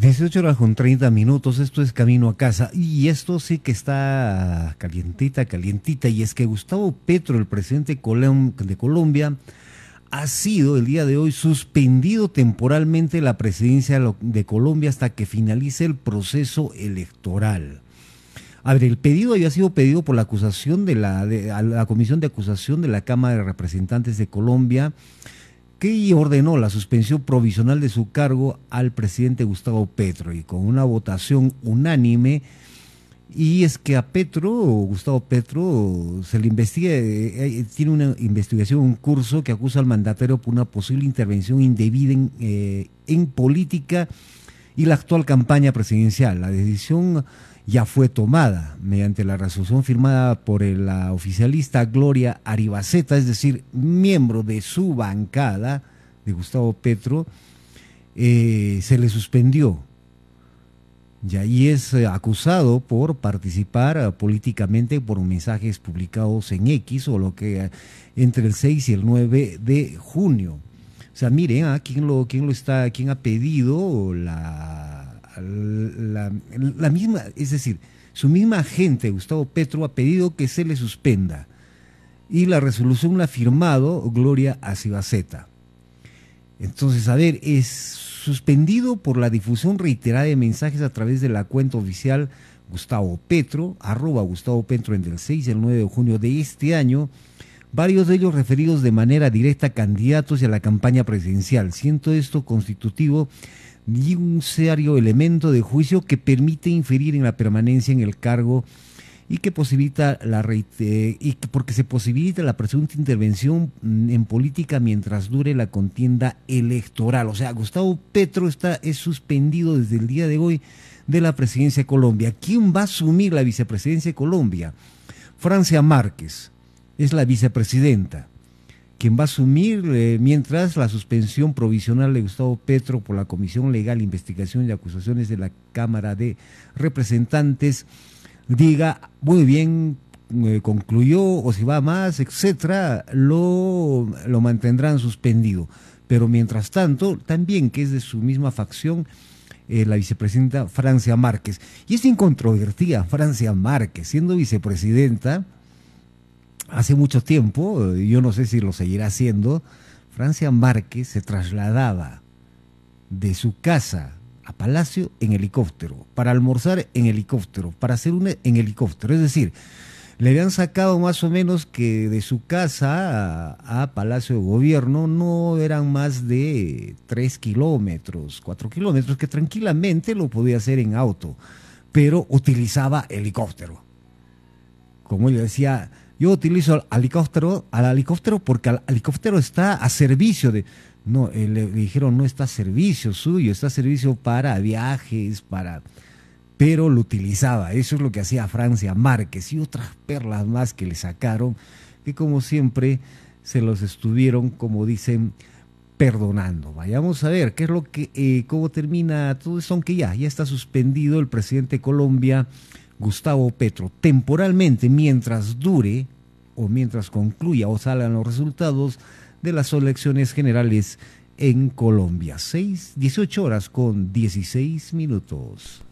18 horas con 30 minutos, esto es Camino a Casa, y esto sí que está calientita, calientita, y es que Gustavo Petro, el presidente de Colombia, ha sido el día de hoy suspendido temporalmente la presidencia de Colombia hasta que finalice el proceso electoral. A ver, el pedido había sido pedido por la acusación a la Comisión de Acusación de la Cámara de Representantes de Colombia, que ordenó la suspensión provisional de su cargo al presidente Gustavo Petro, y con una votación unánime. Y es que a Gustavo Petro, se le investiga, tiene una investigación, un curso que acusa al mandatario por una posible intervención indebida en política y la actual campaña presidencial. La decisión ya fue tomada mediante la resolución firmada por la oficialista Gloria Aribaceta, es decir, miembro de su bancada de Gustavo Petro. Se le suspendió. Y ahí es acusado por participar políticamente por mensajes publicados en X, o lo que entre el 6 y el 9 de junio. O sea, miren, quién ha pedido la misma, es decir, su misma gente, Gustavo Petro, ha pedido que se le suspenda. Y la resolución la ha firmado Gloria Aribaceta. Entonces, a ver, es suspendido por la difusión reiterada de mensajes a través de la cuenta oficial Gustavo Petro, @Gustavo Petro, entre el 6 y el 9 de junio de este año, varios de ellos referidos de manera directa a candidatos y a la campaña presidencial, siendo esto constitutivo de un serio elemento de juicio que permite inferir en la permanencia en el cargo y que posibilita porque se posibilita la presunta intervención en política mientras dure la contienda electoral. O sea, Gustavo Petro es suspendido desde el día de hoy de la presidencia de Colombia. ¿Quién va a asumir la vicepresidencia de Colombia? Francia Márquez es la vicepresidenta, quien va a asumir mientras la suspensión provisional de Gustavo Petro por la Comisión Legal, Investigación y Acusaciones de la Cámara de Representantes diga, muy bien, concluyó, o si va más, etcétera, lo mantendrán suspendido. Pero mientras tanto, también, que es de su misma facción, la vicepresidenta Francia Márquez. Y es incontrovertida Francia Márquez, siendo vicepresidenta hace mucho tiempo, yo no sé si lo seguirá haciendo. Francia Márquez se trasladaba de su casa a Palacio en helicóptero, para almorzar en helicóptero, para hacer en helicóptero. Es decir, le habían sacado más o menos que de su casa a Palacio de Gobierno no eran más de 3 kilómetros, 4 kilómetros, que tranquilamente lo podía hacer en auto, pero utilizaba helicóptero. Como ella decía, yo utilizo al helicóptero porque el helicóptero está a servicio de... No, le dijeron, no está a servicio suyo, está a servicio para viajes, pero lo utilizaba. Eso es lo que hacía Francia Márquez, y otras perlas más que le sacaron, que como siempre se los estuvieron, como dicen, perdonando. Vayamos a ver qué es lo que, cómo termina todo eso, aunque ya está suspendido el presidente de Colombia, Gustavo Petro, temporalmente, mientras dure o mientras concluya o salgan los resultados de las elecciones generales en Colombia. 18 horas con 16 minutos.